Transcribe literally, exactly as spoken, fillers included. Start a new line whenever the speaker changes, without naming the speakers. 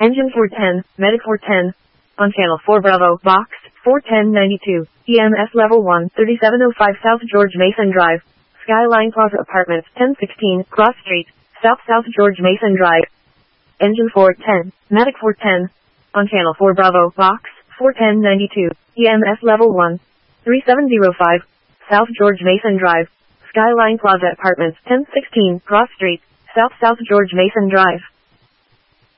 Engine four ten, Medic four ten. On channel four Bravo, box, four ten ninety-two. E M S level one, thirty-seven oh five South George Mason Drive. Skyline Plaza Apartments, ten sixteen, Cross Street, South South George Mason Drive. Engine four ten, Medic four ten. On channel four Bravo, box, four ten ninety-two. E M S level one, thirty-seven oh five, South George Mason Drive. Skyline Plaza Apartments, ten sixteen, Cross Street, South South George Mason Drive.